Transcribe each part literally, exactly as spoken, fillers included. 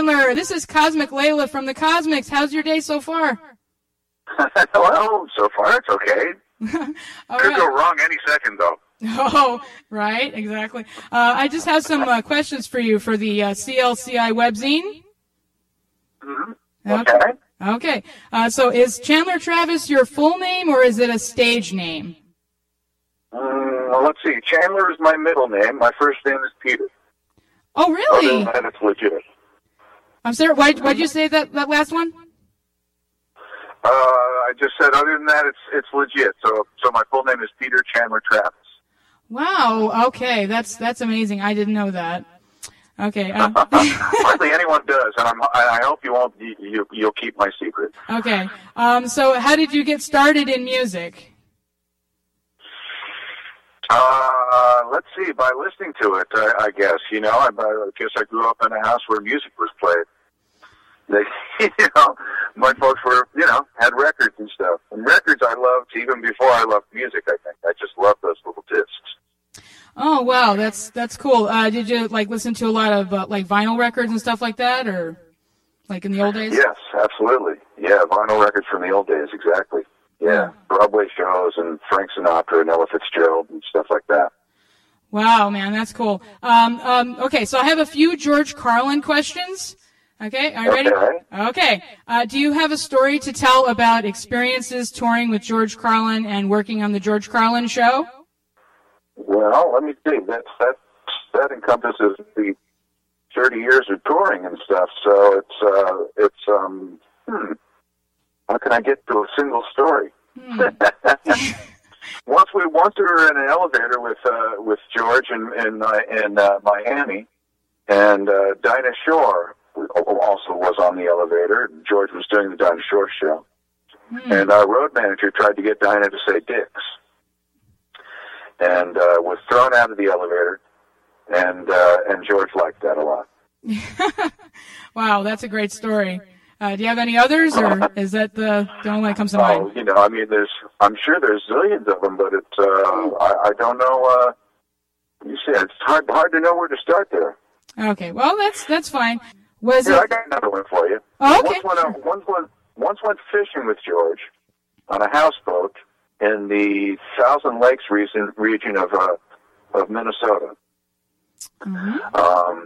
Chandler. This is Cosmic Layla from the Cosmics. How's your day so far? Well, so far it's okay. All Could right. go wrong any second, though. Oh, right, exactly. Uh, I just have some uh, questions for you for the uh, C L C I webzine. Mm-hmm. Okay. Okay. Uh, so is Chandler Travis your full name or is it a stage name? Um, well, let's see. Chandler is my middle name. My first name is Peter. Oh, really? Other than that, it's legit. I'm sorry, why why'd you say that, that last one? Uh, I just said other than that, it's it's legit. So so my full name is Peter Chandler Travis. Wow, okay, that's that's amazing. I didn't know that. Okay. Um, Hardly anyone does, and I'm, I hope you won't. You, you, you'll keep my secret. okay. Um, so how did you get started in music? Uh, let's see. By listening to it, I, I guess. You know, I, I guess I grew up in a house where music was played. They, you know, my folks were, you know, had records and stuff. And records I loved even before I loved music. I think I just loved those little discs. Oh, wow, that's that's cool. Uh, did you like listen to a lot of uh, like vinyl records and stuff like that, or like in the old days? Yes, absolutely. Yeah, vinyl records from the old days, exactly. Yeah, Yeah. Broadway shows and Frank Sinatra and Ella Fitzgerald and stuff like that. Wow, man, that's cool. Um, um, okay, so I have a few George Carlin questions. Okay, are you ready? Okay. Okay. Uh, do you have a story to tell about experiences touring with George Carlin and working on the George Carlin show? Well, let me see. That's that that encompasses the thirty years of touring and stuff. So it's uh, it's um. Hmm, how can I get to a single story? Hmm. once we once we were in an elevator with uh, with George in in, uh, in uh, Miami, and uh, Dinah Shore also was on the elevator. George was doing the Dinah Shore show, Hmm. and our road manager tried to get Dinah to say Dix. And uh, was thrown out of the elevator, and uh, and George liked that a lot. Wow, that's a great story. Uh, do you have any others, or is that the, the only one that comes to mind? Oh, you know, I mean, there's, I'm sure there's zillions of them, but it's, uh, I, I don't know. Uh, you see, it's hard hard to know where to start there. Okay, well, that's that's fine. Was Here, I it? got another one for you. Oh, okay. Once went, out- once went, once went fishing with George on a houseboat in the Thousand Lakes region, region of uh, of Minnesota. Mhm. Um,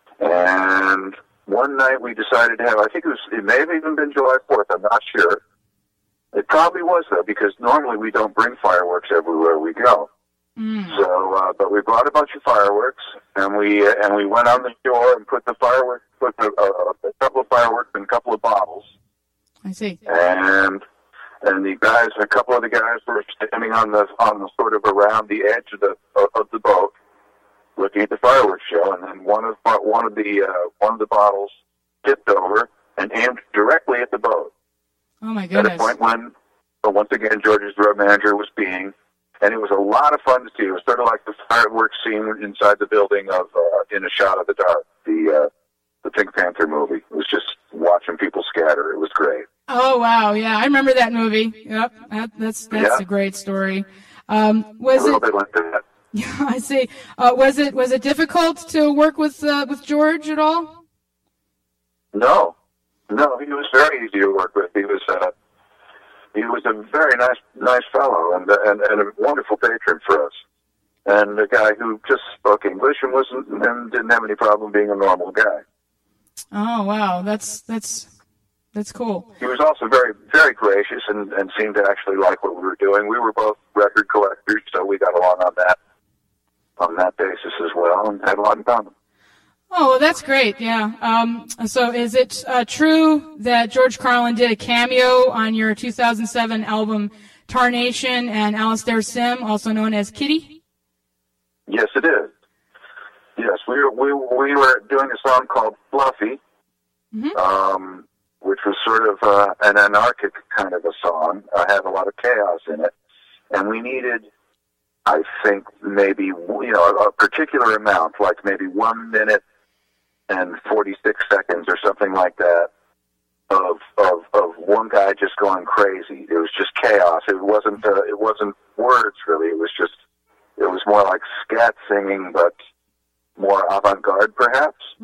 and one night we decided to have, I think it was, it may have even been July fourth, I'm not sure. It probably was, though, because normally we don't bring fireworks everywhere we go. Mm. So, uh, but we brought a bunch of fireworks, and we uh, and we went on the shore and put the fireworks, put a, a, a couple of fireworks in a couple of bottles. I see. And and the guys, a couple of the guys were standing on the on the sort of around the edge of the of the boat, looking at the fireworks show. And then one of one of the uh, one of the bottles tipped over and aimed directly at the boat. Oh my At a goodness. point when, but once again, George's road manager was being, and it was a lot of fun to see. It was sort of like the fireworks scene inside the building of uh, In a Shot of the Dark, the uh, the Pink Panther movie. It was just watching people scatter. It was great. Oh wow, yeah, I remember that movie. Yep, that, that's that's Yeah. a great story. Um, was a little it? bit like that. Yeah, I see. Uh, was it was it difficult to work with uh, with George at all? No, no, he was very easy to work with. He was uh, he was a very nice nice fellow and, and and a wonderful patron for us, and a guy who just spoke English and wasn't and didn't have any problem being a normal guy. Oh wow, that's that's that's cool. He was also very very gracious and, and seemed to actually like what we were doing. We were both record collectors, so we got along on that on that basis as well, and had a lot in common. Oh, well, that's great. Yeah. Um, so, is it uh, true that George Carlin did a cameo on your two thousand seven album Tarnation and Alistair Sim, also known as Kitty? Yes, it is. Yes, we were we, we were doing a song called Fluffy, Mm-hmm. um, which was sort of uh, an anarchic kind of a song. Uh, had a lot of chaos in it, and we needed, I think, maybe you know a, a particular amount, like maybe one minute and forty-six seconds or something like that, of of of one guy just going crazy. It was just chaos. It wasn't uh, it wasn't words really. It was just it was more like scat singing, but more avant-garde, perhaps.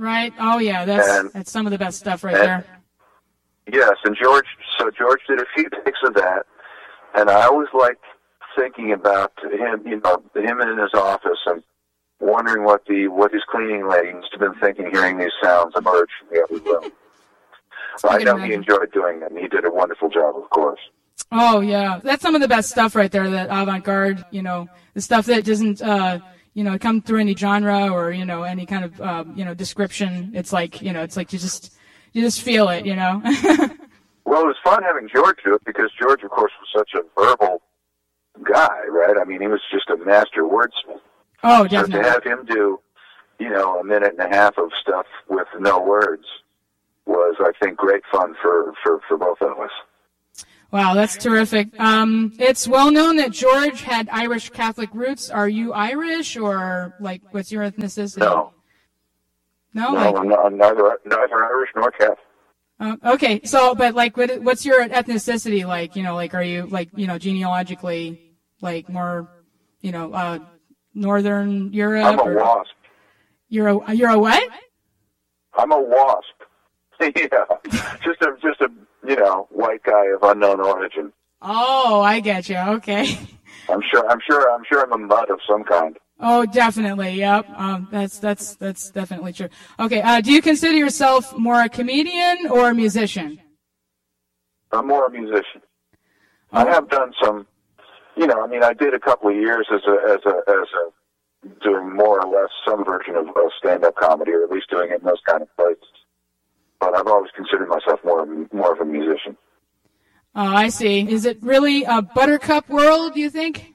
Right. Oh, yeah. That's and, that's some of the best stuff right and, there. Yes, and George. So George did a few takes of that, and I always liked thinking about him. You know, him in his office and wondering what the what his cleaning lady must have been thinking, hearing these sounds emerge from the other room. I know he enjoyed doing it, and he did a wonderful job, of course. Oh, yeah. That's some of the best stuff right there, that avant-garde, you know, the stuff that doesn't, uh, you know, come through any genre or, you know, any kind of, uh, you know, description. It's like, you know, it's like you just, you just feel it, you know. Well, it was fun having George do it because George, of course, was such a verbal guy, right? I mean, he was just a master wordsmith. Oh, definitely. So to have him do, you know, a minute and a half of stuff with no words was, I think, great fun for, for, for both of us. Wow, that's terrific. Um, it's well known that George had Irish Catholic roots. Are you Irish, or like what's your ethnicity? No. No, no like, I'm, not, I'm neither neither Irish nor Catholic. Uh, okay, so but like, what, what's your ethnicity like? You know, like, are you like, you know, genealogically like more, you know, uh, Northern Europe? I'm a or, wasp. You're a you're a what? I'm a wasp. Yeah, just a just a you know white guy of unknown origin. Oh, I get you. Okay. I'm sure. I'm sure. I'm sure I'm a mutt of some kind. Oh, definitely. Yep. Um, that's that's that's definitely true. Okay. Uh, do you consider yourself more a comedian or a musician? I'm more a musician. Oh. I have done some. You know, I mean, I did a couple of years as a as a as a doing more or less some version of, of stand-up comedy, or at least doing it in those kind of places. But I've always considered myself more more of a musician. Oh, I see. Is it really a Buttercup world, do you think?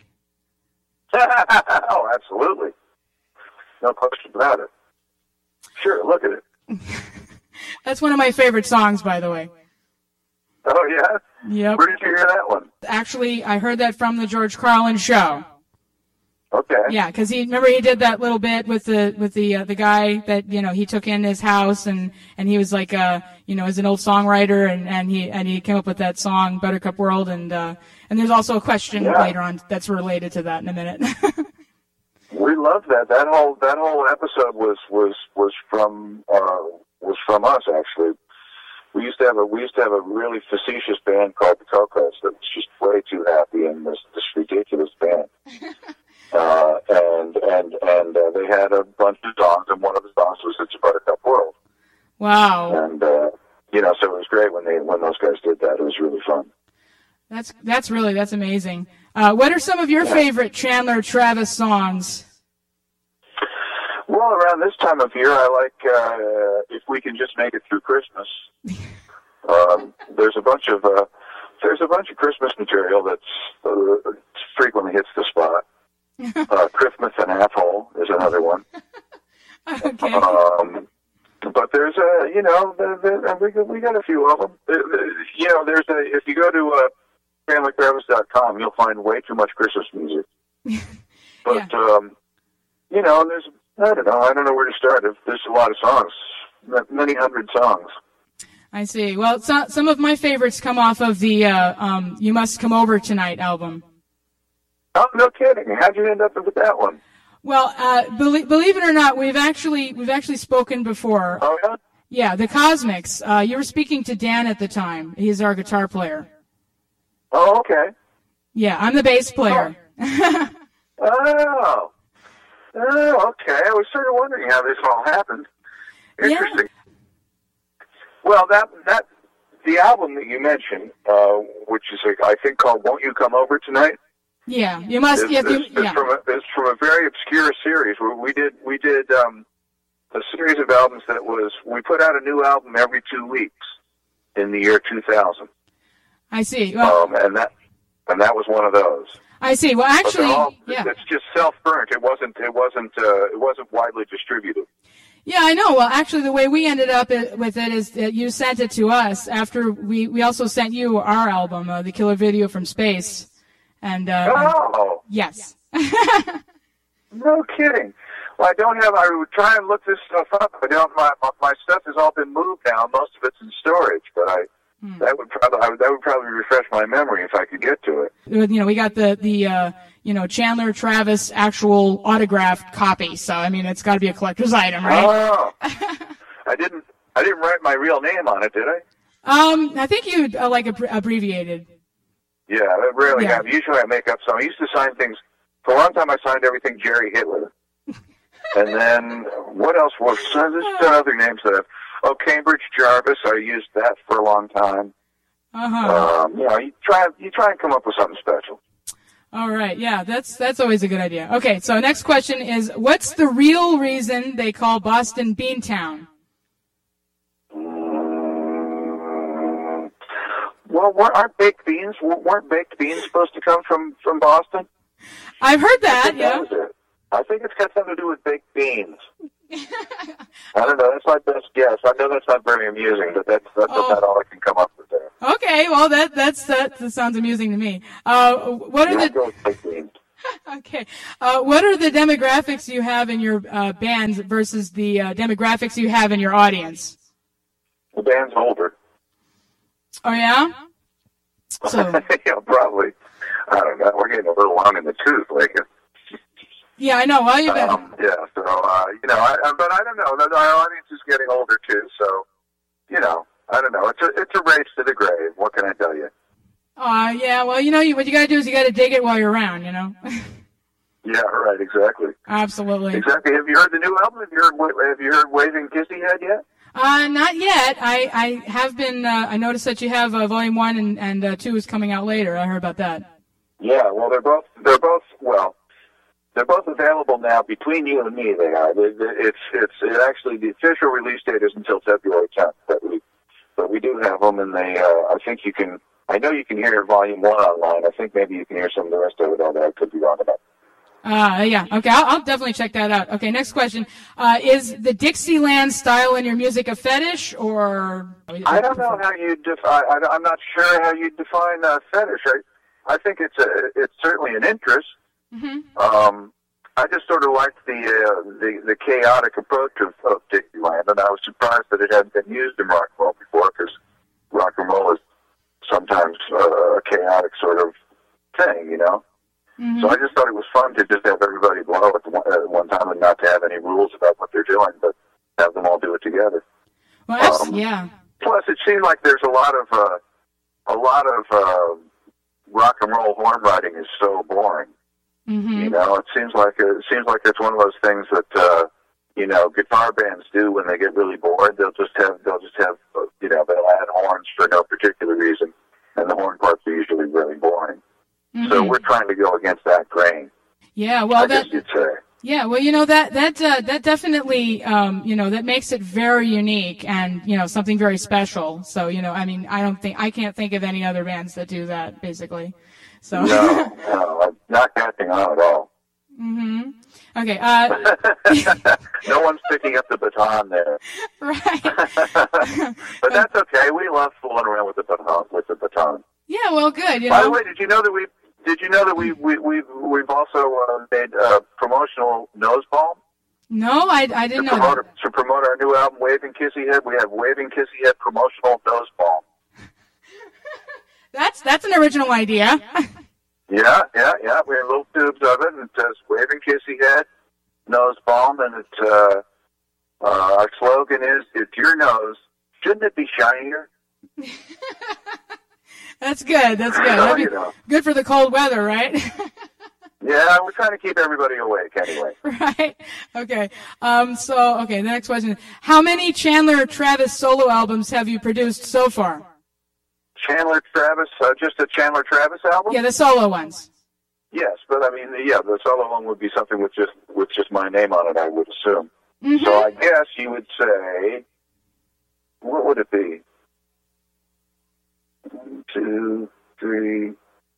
Oh, absolutely. No question about it. Sure, look at it. That's one of my favorite songs, by the way. Oh, yeah? Yep. Where did you hear that one? Actually, I heard that from the George Carlin show. Okay. Yeah, because he remember he did that little bit with the with the uh, the guy that you know he took in his house, and and he was like uh you know as an old songwriter, and and he and he came up with that song Buttercup World, and uh and there's also a question yeah. later on that's related to that in a minute. We loved that. That whole that whole episode was was was from uh was from us actually. We used to have a we used to have a really facetious band called the Cocos that was just way too happy in this this ridiculous band. Uh, and and and uh, they had a bunch of songs, and one of the songs was "It's a Buttercup World." Wow! And uh, you know, so it was great when they when those guys did that. It was really fun. That's that's really that's amazing. Uh, what are some of your yeah. favorite Chandler Travis songs? Well, around this time of year, I like uh, "If We Can Just Make It Through Christmas." um, there's a bunch of uh, there's a bunch of Christmas material that's uh, frequently hits the spot. uh, Christmas and Asshole is another one. Okay. Um, but there's a, you know, the, the, we, got, we got a few of them. The, the, you know, there's a, if you go to uh, Chandler Travis dot com, you'll find way too much Christmas music. But, yeah. um, you know, there's, I don't know, I don't know where to start. There's a lot of songs, many hundred songs. I see. Well, so, some of my favorites come off of the uh, um, You Must Come Over Tonight album. Oh, no kidding. How'd you end up with that one? Well, uh, believe, believe it or not, we've actually we've actually spoken before. Oh, yeah? Yeah, the Cosmics. Uh, you were speaking to Dan at the time. He's our guitar player. Oh, okay. Yeah, I'm the bass player. Oh. oh. Oh, okay. I was sort of wondering how this all happened. Interesting. Yeah. Well, that that the album that you mentioned, uh, which is, I think, called "Won't You Come Over Tonight." Yeah, you must. It's, yeah, it's, you, it's yeah. from a, it's from a very obscure series. We, we did we did um, a series of albums that was we put out a new album every two weeks in the year two thousand. I see. Well, um, and that and that was one of those. I see. Well, actually, all, yeah. it's just self-burnt. It wasn't. It wasn't. Uh, it wasn't widely distributed. Yeah, I know. Well, actually, the way we ended up with it is that you sent it to us after we we also sent you our album, uh, The Killer Video from Space. And, uh, oh. And, yes. No kidding. Well, I don't have, I would try and look this stuff up. I don't, my, my stuff has all been moved now. Most of it's in storage, but I, Hmm. That would probably that would probably refresh my memory if I could get to it. You know, we got the the uh, you know Chandler Travis actual autographed copy. So I mean, it's got to be a collector's item, right? Oh, I didn't I didn't write my real name on it, did I? Um, I think you uh, like ab- abbreviated. Yeah, I rarely Yeah. have. Usually I make up some. I used to sign things. For a long time I signed everything Jerry Hitler. And then, what else was, so there's other names that I've, oh, Cambridge Jarvis, I used that for a long time. Uh-huh. Um, you know, you try, you try and come up with something special. All right, yeah, that's that's always a good idea. Okay, so next question is, what's the real reason they call Boston Beantown? Mm, well, weren't, aren't baked beans, weren't baked beans supposed to come from, from Boston? I've heard I that, think yeah. that was it. I think it's got something to do with baked beans. I don't know. That's my best guess. I know that's not very amusing, but that's, that's Oh. about all I can come up with there. Okay, well that that's that, that sounds amusing to me. Uh, what are Yeah, I'll the go with baked beans. okay? Uh, what are the demographics you have in your uh, bands versus the uh, demographics you have in your audience? The band's older. Oh yeah. So Yeah, probably. I don't know. We're getting a little long in the tooth lately. yeah, I know. Well, you bet. Um, yeah, so, uh, you know, I, I- but I don't know. Our audience is getting older, too, so, you know, I don't know. It's a, it's a race to the grave. What can I tell you? Uh, yeah, well, you know, you, what you got to do is you got to dig it while you're around, you know. Yeah, right, exactly. Absolutely. Exactly. Have you heard the new album? Have you heard, Wa- have you heard Waving Kissy Head yet? Uh, not yet. I, I have been. Uh, I noticed that you have uh, volume one and and uh, two is coming out later. I heard about that. Yeah, well, they're both, they're both, well, they're both available now. Between you and me, they are. They, they, it's, it's, it actually, the official release date is until February tenth, but we, but we do have them, and they, uh, I think you can, I know you can hear volume one online. I think maybe you can hear some of the rest of it on there. I could be wrong about it. Uh, yeah. Okay, I'll, I'll definitely check that out. Okay, next question. Uh, is the Dixieland style in your music a fetish, or? I don't know how you define, I, I'm not sure how you define uh, fetish. I, I think it's a, it's certainly an interest. Mm-hmm. Um, I just sort of liked the, uh, the, the chaotic approach of, of Dixieland, and I was surprised that it hadn't been used in rock and roll before, because rock and roll is sometimes uh, a chaotic sort of thing, you know? Mm-hmm. So I just thought it was fun to just have everybody blow at, the one, at one time and not to have any rules about what they're doing, but have them all do it together. Well, that's, Um, yeah. Plus, it seemed like there's a lot of uh, a lot of uh, rock and roll horn writing is so boring. Mm-hmm. You know, it seems like it seems like it's one of those things that uh, you know guitar bands do when they get really bored. They'll just have they'll just have uh, you know they'll add horns for no particular reason, and the horn parts are usually really boring. Mm-hmm. So we're trying to go against that grain. Yeah. Well, I that. guess you'd say. Yeah, well, you know that that uh, that definitely, um, you know, that makes it very unique and you know something very special. So you know, I mean, I don't think I can't think of any other bands that do that, basically. So. No, no, I'm not catching on at all. Mm-hmm. Okay. Uh, No one's picking up the baton there. right. But that's okay. We love fooling around with the baton. With the baton. Yeah. Well, good. You By know. the way, did you know that we did you know that we we we we've also uh, made a promotional nose balm No, I I to didn't know promote that. to promote our new album, Waving Kissy Head. We have Waving Kissy Head promotional nose balm. That's that's an original idea. Yeah, yeah, yeah. We have little tubes of it, and it says Waving Kissy Head nose balm, and it uh, uh, our slogan is, "It's your nose. Shouldn't it be shinier?" That's good. That's good. Oh, That'd be you know. good for the cold weather, right? Yeah, we're trying to keep everybody awake anyway. Right. Okay. Um. So, okay. The next question: how many Chandler Travis solo albums have you produced so far? Chandler Travis, uh, just a Chandler Travis album? Yeah, the solo ones. Yes, but I mean, yeah, the solo one would be something with just with just my name on it, I would assume. Mm-hmm. So I guess you would say, what would it be? One, two, three,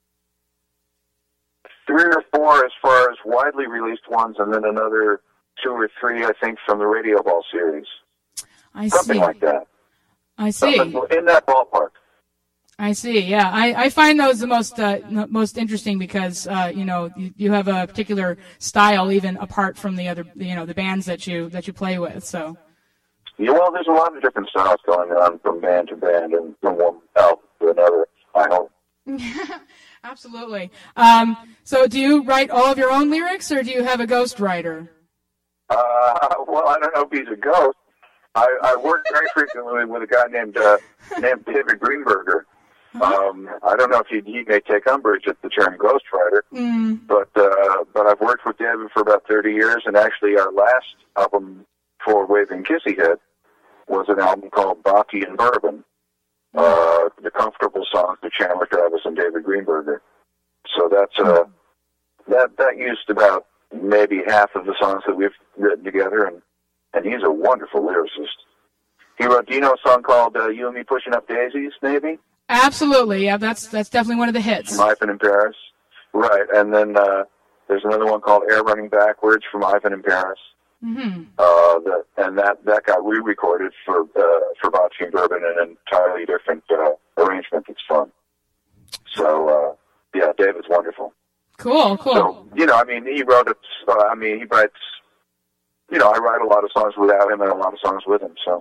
three or four as far as widely released ones, and then another two or three, I think, from the Radio Ball series. I Something see. like that. I see. Something in that ballpark. I see. Yeah, I, I find those the most uh, n- most interesting because uh, you know you, you have a particular style even apart from the other you know the bands that you that you play with. So. Yeah, well, there's a lot of different styles going on from band to band and from one album to another, I hope. Absolutely. Um, so do you write all of your own lyrics, or do you have a ghostwriter? Uh, well, I don't know if he's a ghost. I, I work very frequently with a guy named uh, named David Greenberger. Um, I don't know if he, he may take umbrage at the term ghostwriter, mm. but uh, but I've worked with David for about thirty years, and actually our last album for Waving Kissy Head was an album called Bocce and Bourbon, uh, the comfortable songs of Chandler Travis and David Greenberger. So that's uh, that that used about maybe half of the songs that we've written together, and, and he's a wonderful lyricist. He wrote, do you know a song called uh, You and Me Pushing Up Daisies, maybe? Absolutely, yeah, that's that's definitely one of the hits. From Ivan in Paris. Right, and then uh, there's another one called Air Running Backwards from Ivan in Paris. Mm-hmm. Uh, that, and that, that got re-recorded for uh, for Bocce and Bourbon in an entirely different uh, arrangement that's fun. So, uh, yeah, David's wonderful. Cool, cool. So, you know, I mean, he wrote, a, uh, I mean, he writes, you know, I write a lot of songs without him and a lot of songs with him, so.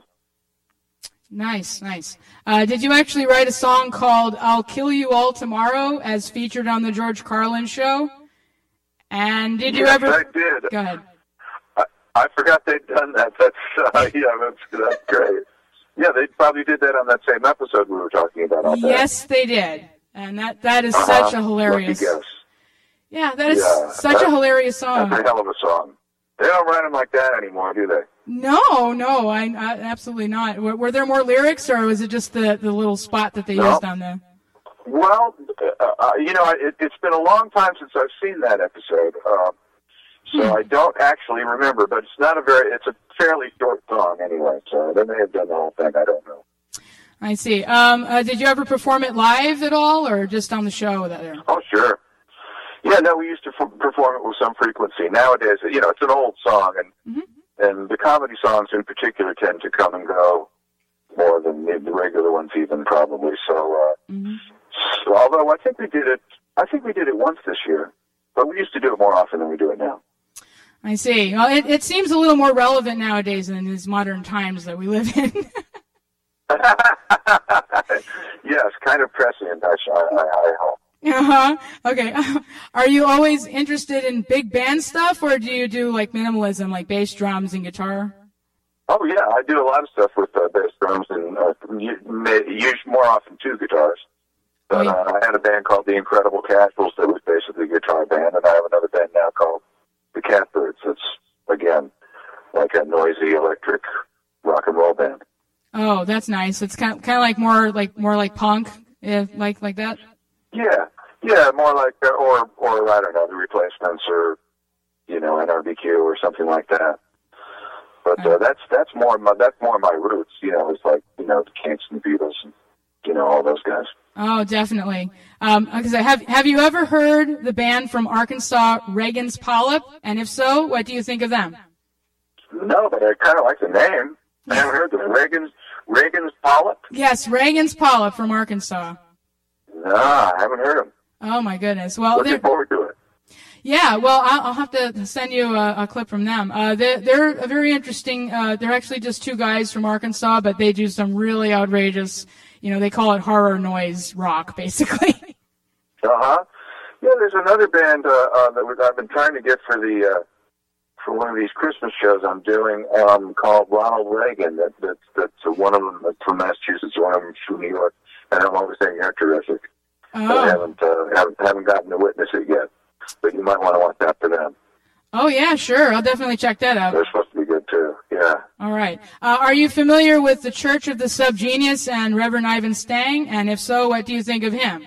Nice, nice. Uh, did you actually write a song called I'll Kill You All Tomorrow as featured on the George Carlin show? And did you yes, ever... I did. Go ahead. I, I forgot they'd done that. That's, uh, yeah, that's, that's great. Yeah, they probably did that on that same episode we were talking about. Out there. Yes, they did. And that, that is uh-huh. such a hilarious... Lucky guess. Yeah, that is yeah, such a hilarious song. That's a hell of a song. They don't write them like that anymore, do they? No, no, I, I absolutely not. Were, were there more lyrics, or was it just the, the little spot that they no. used on the... Well, uh, you know, it, it's been a long time since I've seen that episode, uh, so hmm. I don't actually remember, but it's not a very, it's a fairly short song anyway, so they may have done the whole thing, I don't know. I see. Um, uh, did you ever perform it live at all, or just on the show? That there? Oh, sure. Yeah, no, we used to f- perform it with some frequency. Nowadays, you know, it's an old song, and mm-hmm. and the comedy songs in particular tend to come and go more than the, the regular ones even, probably. So, uh, mm-hmm. so, although I think we did it, I think we did it once this year, but we used to do it more often than we do it now. I see. Well, it, it seems a little more relevant nowadays in these modern times that we live in. Yes, kind of prescient, I, I, I hope. Uh-huh. Okay. Are you always interested in big band stuff, or do you do like minimalism, like bass, drums, and guitar? Oh yeah, I do a lot of stuff with uh, bass, drums, and uh, use more often two guitars. But oh, yeah. uh, I had a band called the Incredible Casuals that was basically a guitar band, and I have another band now called the Catbirds. It's again like a noisy electric rock and roll band. Oh, that's nice. It's kind of, kind of like more like more like punk, yeah, like like that. Yeah, yeah, more like, uh, or, or I don't know, the Replacements, or, you know, N R B Q or something like that. But uh, that's that's more my that's more my roots. You know, it's like, you know, the Kinks and the Beatles, and, you know, all those guys. Oh, definitely. Um, because I have have you ever heard the band from Arkansas, Reagan's Polyp? And if so, what do you think of them? No, but I kind of like the name. I haven't heard the Reagan's Reagan's Polyp. Yes, Reagan's Polyp from Arkansas. No, I haven't heard them. Oh my goodness! Well, looking forward to it. Yeah, well, I'll, I'll have to send you a, a clip from them. Uh, they're, they're a very interesting. Uh, they're actually just two guys from Arkansas, but they do some really outrageous. You know, they call it horror noise rock, basically. Uh huh. Yeah, there's another band uh, uh, that I've been trying to get for the uh, for one of these Christmas shows I'm doing um, called Ronald Reagan. That, that that's uh, one of them that's from Massachusetts, one of them from New York, and I'm always saying they're terrific. Oh. I haven't, uh, haven't haven't gotten to witness it yet, but you might want to watch that for them. Oh yeah, sure. I'll definitely check that out. They're supposed to be good too. Yeah. All right. Uh, are you familiar with the Church of the Subgenius and Reverend Ivan Stang? And if so, what do you think of him?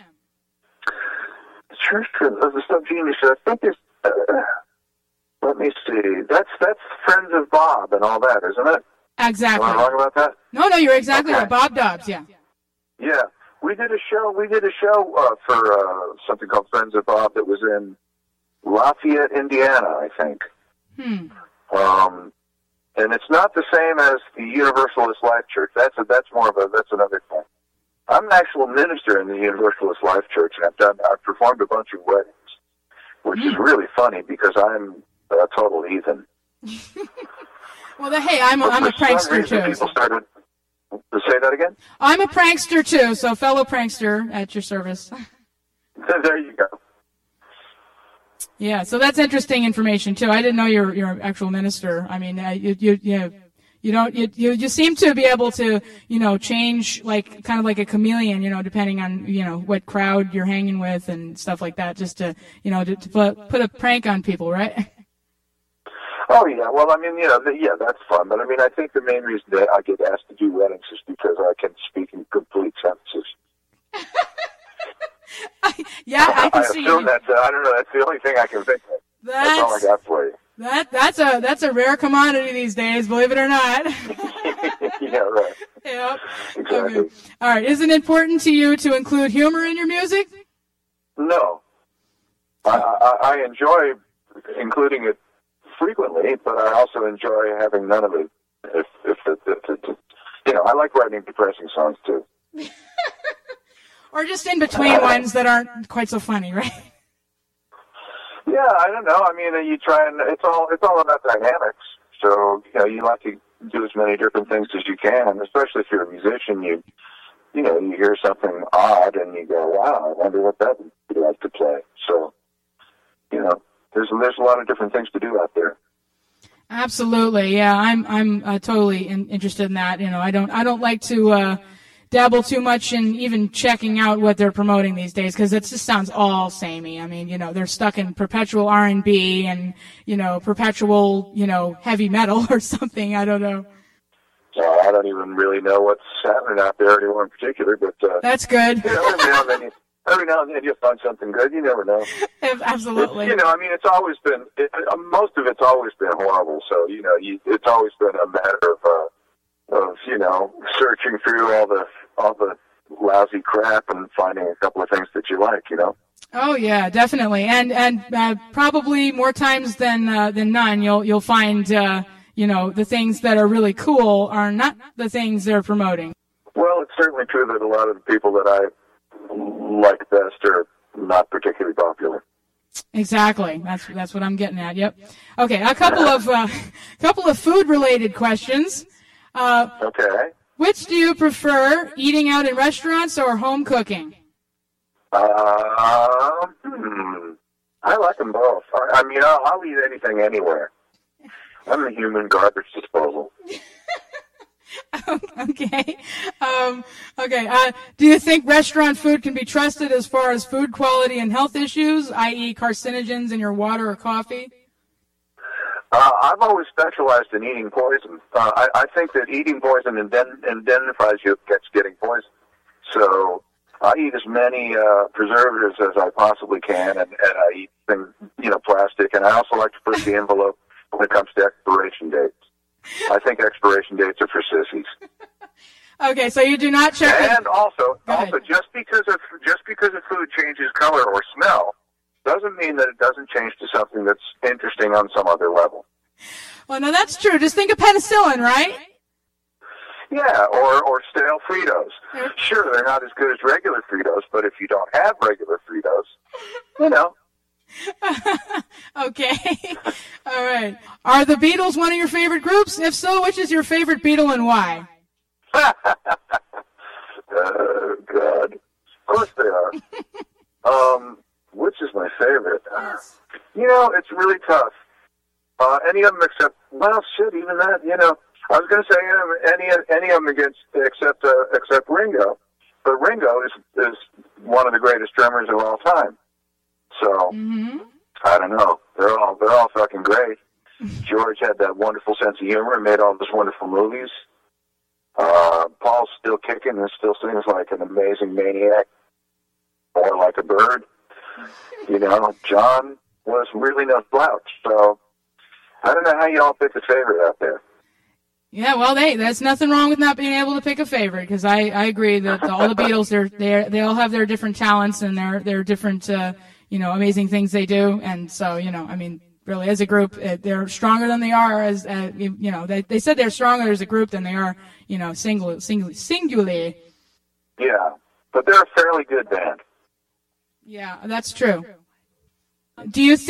The Church of the Subgenius. I think it's. Uh, let me see. That's that's Friends of Bob and all that, isn't it? Exactly. Am I wrong about that? No, no, you're exactly okay. right. Bob Dobbs. Yeah. Yeah. We did a show. We did a show uh, for uh, something called Friends of Bob that was in Lafayette, Indiana, I think. Hmm. Um, and it's not the same as the Universalist Life Church. That's a, that's more of a that's another thing. I'm an actual minister in the Universalist Life Church, and I've done I've performed a bunch of weddings, which hmm. is really funny because I'm a total heathen. Well, the, hey, I'm a, I'm a prankster too. People started to say that again. I'm a prankster too, so fellow prankster at your service. There you go. Yeah, so that's interesting information too. I didn't know you're you're an actual minister. I mean, uh, you you you you don't you, you you seem to be able to you know change like kind of like a chameleon, you know, depending on you know what crowd you're hanging with and stuff like that, just to you know to, to put put a prank on people, right? Oh yeah, well I mean you know the, yeah that's fun, but I mean I think the main reason that I get asked to do weddings is because I can speak in complete sentences. Yeah, I can I see assume you. that's, uh, I don't know, that's the only thing I can think of. That's, that's all I got for you. That, that's a that's a rare commodity these days, believe it or not. Yeah, right. Yep. Exactly. Okay. All right. Is it important to you to include humor in your music? No. I, I, I enjoy including it frequently, but I also enjoy having none of it. If, if, if, if, if, if you know, I like writing depressing songs too. Or just in between ones that aren't quite so funny, right? Yeah, I don't know. I mean, you try and it's all it's all about dynamics. So you know, you like to do as many different things as you can, especially if you're a musician. You you know, you hear something odd and you go, "Wow, I wonder what that would be like to play." So you know, there's there's a lot of different things to do out there. Absolutely, yeah. I'm I'm uh, totally in, interested in that. You know, I don't I don't like to. Uh, dabble too much in even checking out what they're promoting these days because it just sounds all samey. I mean, you know, they're stuck in perpetual R and B and, you know, perpetual, you know, heavy metal or something. I don't know. Uh, I don't even really know what's happening out there anymore in particular, but uh, that's good. You know, every now and then you, every now and then you find something good. You never know. Absolutely. It's, you know, I mean, it's always been it, uh, most of it's always been horrible. So you know, you, it's always been a matter of. Uh, of, you know, searching through all the all the lousy crap and finding a couple of things that you like, you know? Oh yeah, definitely. And and uh, probably more times than uh, than none you'll you'll find uh, you know, the things that are really cool are not the things they're promoting. Well, it's certainly true that a lot of the people that I like best are not particularly popular. Exactly. That's that's what I'm getting at. Yep. Okay, a couple of uh, couple of food related questions. Uh, okay. Which do you prefer, eating out in restaurants or home cooking? Uh, hmm. I like them both. I, I mean, I'll, I'll eat anything anywhere. I'm a human garbage disposal. Okay. Um, okay. Uh, do you think restaurant food can be trusted as far as food quality and health issues, that is carcinogens in your water or coffee? Uh, I've always specialized in eating poison. Uh, I, I think that eating poison indemn- indemnifies you against getting poison. So I eat as many uh, preservatives as I possibly can, and, and I eat things, you know, plastic. And I also like to push the envelope when it comes to expiration dates. I think expiration dates are for sissies. Okay, so you do not check. And the... also, also just because of just because a food changes color or smell doesn't mean that it doesn't change to something that's interesting on some other level. Well, no, that's true. Just think of penicillin, right? Yeah, or, or stale Fritos. Sure, they're not as good as regular Fritos, but if you don't have regular Fritos, you know. Okay. All right. Are the Beatles one of your favorite groups? If so, which is your favorite Beatle and why? Oh, God. Of course they are. um... Which is my favorite? Yes. You know, it's really tough. Uh, any of them except, well, shit, even that, you know. I was going to say any any of them against, except uh, except Ringo. But Ringo is is one of the greatest drummers of all time. So, mm-hmm. I don't know. They're all, they're all fucking great. George had that wonderful sense of humor and made all those wonderful movies. Uh, Paul's still kicking and still sings like an amazing maniac. Or like a bird. You know, John was really no slouch, so I don't know how you all pick a favorite out there. Yeah, well, they there's nothing wrong with not being able to pick a favorite, because I, I agree that all the Beatles, they're they they all have their different talents and their their different uh, you know, amazing things they do, and so you know, I mean, really as a group, they're stronger than they are as uh, you know, they they said they're stronger as a group than they are, you know, single single singularly. Yeah, but they're a fairly good band. Yeah, that's true. Do you think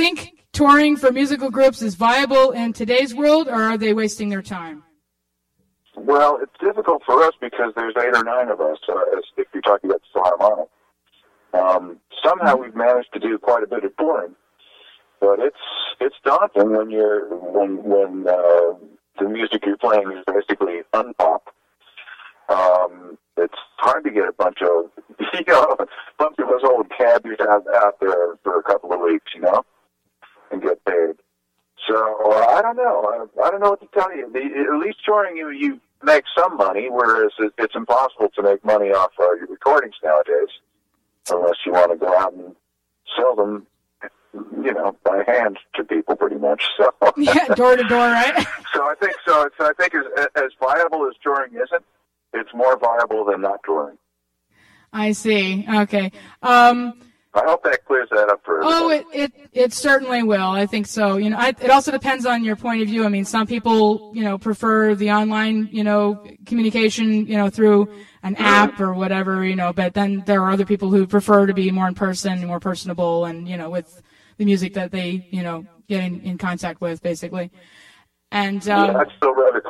touring for musical groups is viable in today's world, or are they wasting their time? Well, it's difficult for us because there's eight or nine of us, uh, as if you're talking about the Philharmonic. Um, somehow we've managed to do quite a bit of touring, but it's it's daunting when you're when when uh, the music you're playing is basically unpop. Um, it's hard to get a bunch of you know a bunch of us old cabbies out out there for a couple of weeks, you know, and get paid. So uh, I don't know. I, I don't know what to tell you. The, at least touring, you you make some money, whereas it, it's impossible to make money off uh, your recordings nowadays, unless you want to go out and sell them, you know, by hand to people, pretty much. So yeah, door to door, right? So I think so. It's, I think as as viable as touring isn't, it's more viable than not touring. I see. Okay. Um, I hope that clears that up for everybody. Oh, it, it, it certainly will. I think so. You know, I, it also depends on your point of view. I mean, some people, you know, prefer the online, you know, communication, you know, through an app or whatever, you know, but then there are other people who prefer to be more in person, more personable, and, you know, with the music that they, you know, get in, in contact with, basically. And, um, yeah, that's still rather